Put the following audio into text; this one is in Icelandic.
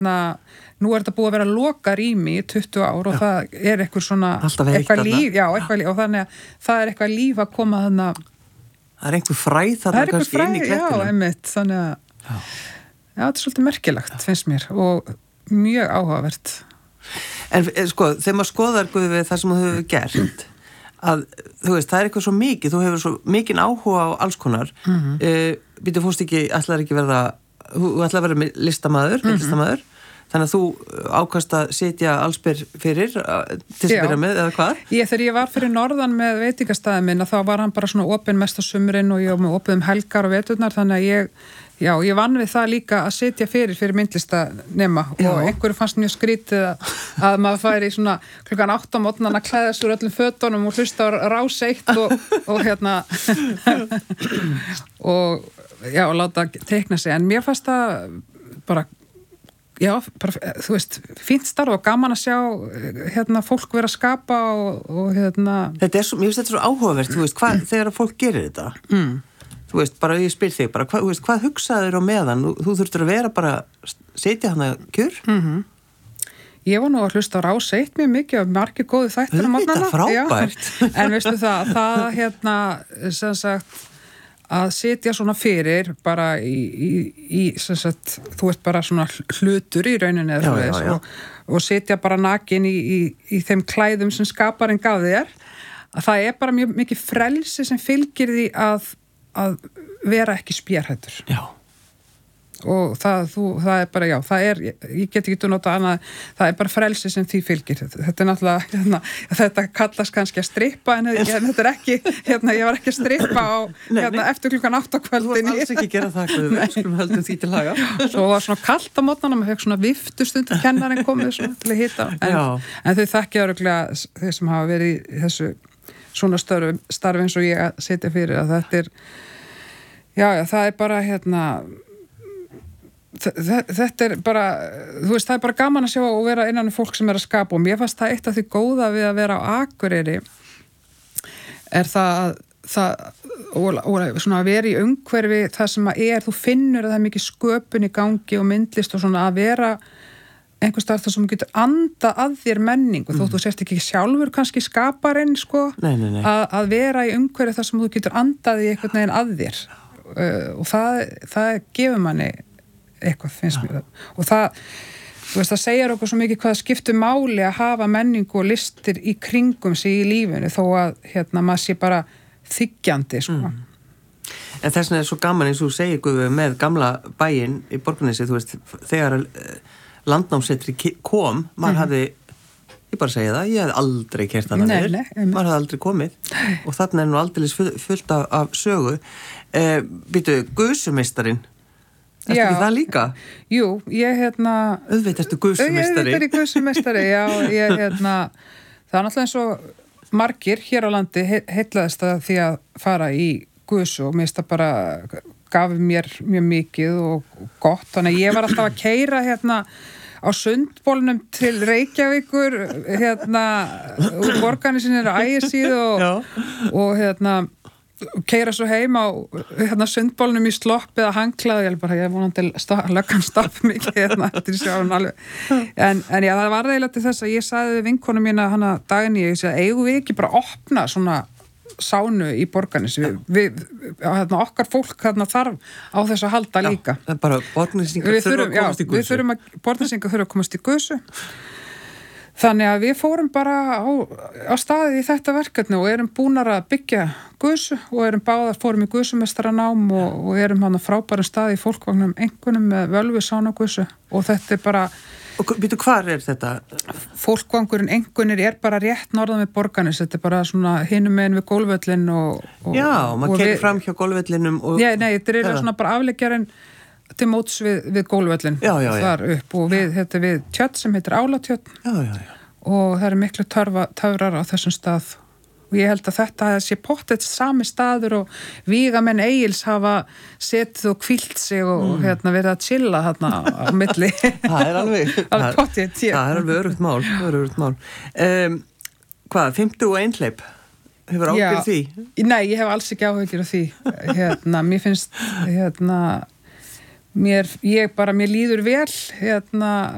nú þetta búið að vera loka rými í 20 ár og það eitthvað svona eitthvað líf, eitthvað líf og þannig að það eitthvað líf að koma þannig það einhver fræð þarna kannski inn í klettinum. Já, einmitt, þannig að þetta svolítið merkilegt, finnst mér og mjög áhugavert. En sko, þegar maður skoðar Guðveig það sem þú hefur gert að, þú veist, það eitthvað svo mikið, þú hefur svo mikinn áhuga á alls konar býtu fórst ekki, ætlar að vera listamaður, þannig að þú ákast að setja allsber fyrir til að byrja með, eða hvað? Þegar ég var fyrir norðan með veitingastæði minn, þá var hann bara svona opinn mest á sumrin og ég var með opið helgar og veturnar, þannig að ég vann við það líka að setja fyrir myndlistanema og einhverju fannst mjög skrítið að maður færi svona klukkan 8 á morgnan að klæða sig úr öllum fötunum og hlusta á Rás 1 og og láta teikna sig, en mér fannst það bara, þú veist, fínt starf og gaman að sjá fólk vera að skapa og Þetta svo, mér finnst þetta svo áhugavert, þú veist, þegar fólk gerir þetta þú veist, bara ég spyr þig bara, hvað hugsaður á meðan? Þú þurftur að vera bara setja hana kjur? Ég var nú að hlusta á Rás 1 mjög mikið og margir góði þættir á morgnana. Þetta frábært. En veistu það sem sagt að setja svona fyrir bara í sem sagt, þú ert bara svona hlutur í rauninni og setja bara nakin í þeim klæðum sem skaparinn gaf þér, að það bara mjög mikið frelsi sem fylgir því að vera ekki spjærhættur. Já. Og það bara, ég get ekki nota annað, það bara frelsi sem því fylgir. Þetta náttúrulega, þetta kallast kannski að strippa, en þetta ekki, ég var ekki að strippa á, eftir klukkan 8 á kvöldin. Þú varst alls ekki að gera það, við skulum höldum því til haga. Svo var svona kalt á morgnana, maður fekk svona viftustund kennarinn komið svona til að hita. En þau þekkja örugglega þeir sem hafa verið í þessu svona starfi eins og ég að setja fyrir að þetta það bara þetta bara, þú veist, það bara gaman að sjá og vera innan fólk sem að skapa og mér fannst það eitt af því góða við að vera á Akureyri það og svona að vera í umhverfi það sem að þú finnur að það mikið sköpun í gangi og myndlist og svona að vera einhvers staðar þar sem þú getur andað að þér menningu, þótt þú sért ekki sjálfur kannski skaparinn, sko, Nei. Að vera í umhverfi þar sem þú getur andað í einhvern veginn að þér og það gefur manni eitthvað, finnst mér og það, þú veist, það segir okkur svo mikið hvað skiptir máli að hafa menningu og listir í kringum sig í lífinu þó að, maður sé bara þiggjandi, sko En þess vegna svo gaman eins og þú segir Guðveig með gamla bæinn í Borgarnesi, þú veist, þegar landnámssetri kom, maður hafði, ég bara segja það, ég hef aldrei kert hana niður, maður hafði aldrei komið og þarna nú aldeilis fullt af sögu. Býtu, Gusumeistarinn, ertu ekki það líka? Jú, ég Auðvitað ertu Gusumeistari. Auðvitað er Gusumeistari, já, ég það er náttúrulega eins og margir hér á landi heillaðist að því að fara í Gusu og mér finnst það bara gaf mér mjög mikið og gott, þannig að ég var alltaf að keyra á Sundbólnum til Reykjavíkur úr Borgarnesinu á Ægisíðu og keyra svo heim á Sundbólnum í slopp eða hangklað, ég vonandi löggan stopp mikið eftir sjáum alveg en það var eiginlega til þess að ég sagði við vinkonu mína hana Dagný, ég segi, eigum við ekki bara opna svona sánu í Borgarnesi við okkar fólk þarf á þessu að halda líka bara borgnesingar þurfa að komast í Gusu borgnesingar þurfa að komast í Gusu þannig að við fórum bara á staðið í þetta verkefni og erum búnar að byggja Gusu og fórum í Gusumeistarannám og erum hann á frábærum staði í fólkvagnum einhvernum með völvu sána Gusu og þetta bara Og býtu, hvar þetta? Fólkvangurinn einhvernir bara rétt norðan við Borgarnes, þetta bara svona hinum megin við gólvöllin Já, maður keyrir fram hjá gólvöllinum Nei, þetta svona bara afleggjarinn til móts við gólvöllin þar upp og þetta við tjörn sem heitir Álatjörn og það eru miklu töfrar á þessum stað og ég held að þetta sé pottþétt sami staður og vígamenn Egils hafa setið og hvílt sig og verið að chilla þarna á milli. Það er alveg pottþétt, Það er alveg örugt mál. Hvað, 51 hleyp? Hefur áhyggjur því? Nei, ég hef alls ekki áhyggjur því. Mér finnst mér líður vel